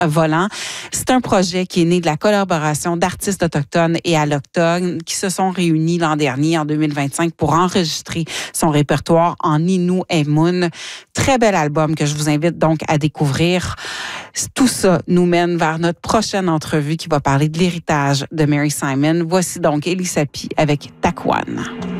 volant. C'est un projet qui est né de la collaboration d'artistes autochtones et allochtones qui se sont réunis l'an dernier, en 2025, pour enregistrer son répertoire en Innu Emun. Très bel album que je vous invite donc à découvrir. Tout ça nous mène vers notre prochaine entrevue qui va parler de l'héritage de Mary Simon. Voici donc Elie Sapi avec Takwan.